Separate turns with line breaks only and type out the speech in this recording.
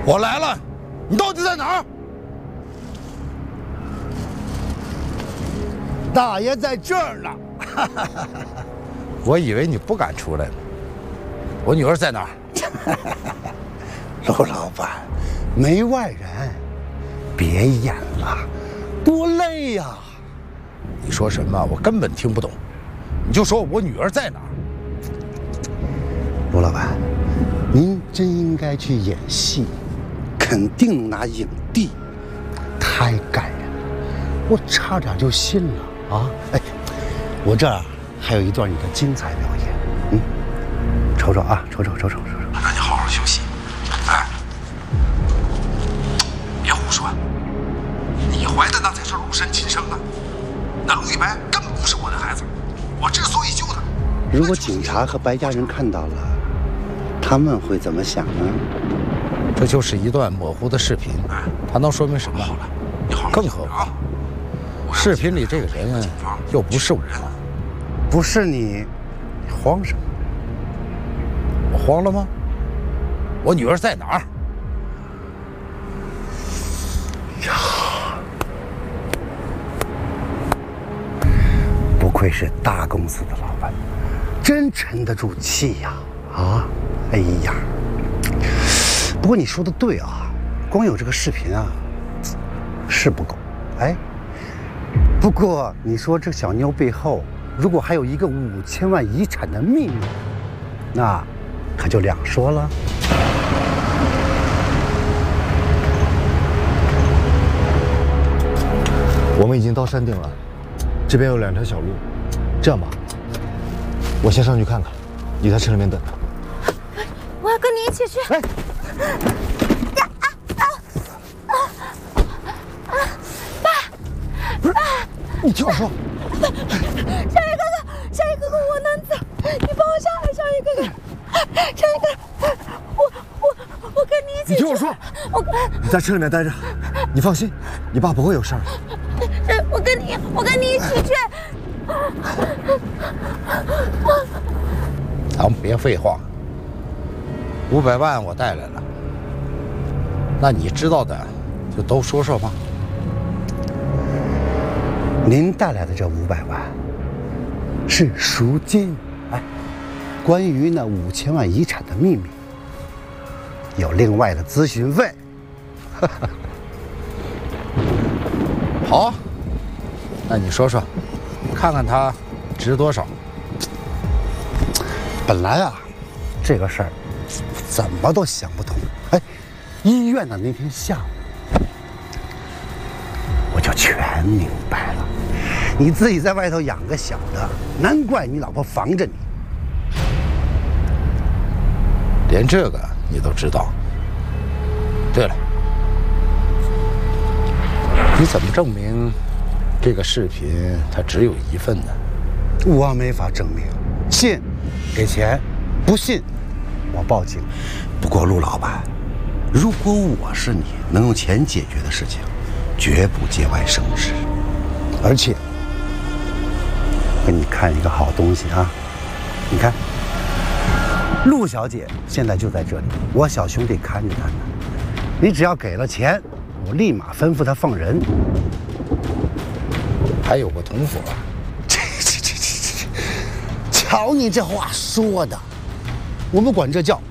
我来了，你到底在哪儿？
大爷在这儿呢。
我以为你不敢出来呢。我女儿在哪儿？
陆老板，没外人，别演了，多累呀！
你说什么？我根本听不懂。你就说我女儿在哪儿？
陆老板，您真应该去演戏，肯定能拿影帝，太感人了，我差点就信了啊！哎，我这儿还有一段你的精彩表演，瞅瞅啊，瞅瞅。
那你好好休息。哎，别胡说，你怀的那才是陆深亲生的，那陆一白根本不是我的孩子，我之所以救他。
如果警察和白家人看到了，他们会怎么想呢？
这就是一段模糊的视频，它能说明什么？好了，你好好更何况，视频里这个人又不是我，
不是你，你慌什么？
我慌了吗？我女儿在哪儿？
不愧是大公司的老板，真沉得住气呀！啊，哎呀，不过你说的对啊，光有这个视频啊是不够。哎，不过你说这小妞背后如果还有一个5000万遗产的秘密，那可就两说了。
我们已经到山顶了，这边有2条小路。这样吧，我先上去看看，你在车里面等着。
我要跟你一起去。
哎，
爸，
你听我说，
小雨哥哥，我能走，你帮我下来，小雨哥哥，小雨哥哥，我跟你一起。
你听我说，你在车里面待着，你放心，你爸不会有事儿。
我跟你一起去。
咱们别废话，500万我带来了，那你知道的就都说说吧。
您带来的这500万是赎金，哎，关于那5000万遗产的秘密，有另外的咨询费。
好，那你说说，看看它值多少？
本来啊，这个事儿怎么都想不通。哎，医院的那天下午，我就全明白了。你自己在外头养个小的，难怪你老婆防着你。
连这个你都知道？对了，你怎么证明这个视频它只有1份呢？
我没法证明，信给钱，不信我报警。不过陆老板，如果我是你，能用钱解决的事情，绝不节外生枝。而且，给你看一个好东西啊！你看，陆小姐现在就在这里，我小兄弟看着她呢。你只要给了钱，我立马吩咐她放人。
还有个同伙，
瞧你这话说的，我们管这叫